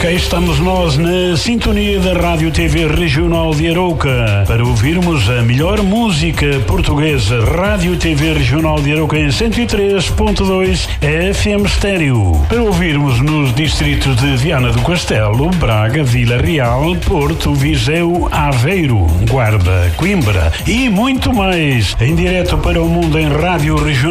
cá estamos nós na sintonia da Rádio TV Regional de Arouca para ouvirmos a melhor música portuguesa. Rádio TV Regional de Arouca em 103.2 FM Estéreo. Para ouvirmos nos distritos de Viana do Castelo, Braga, Vila Real, Porto, Viseu, Aveiro, Guarda, Coimbra e muito mais. Em direto para o mundo em Rádio Regional